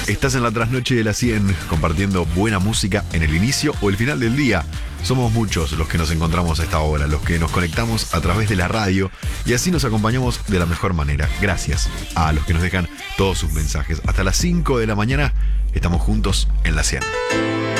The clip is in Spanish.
Estás en la trasnoche de la 100, compartiendo buena música en el inicio o el final del día. Somos muchos los que nos encontramos a esta hora, los que nos conectamos a través de la radio y así nos acompañamos de la mejor manera. Gracias a los que nos dejan todos sus mensajes. Hasta las 5 de la mañana estamos juntos en la 100.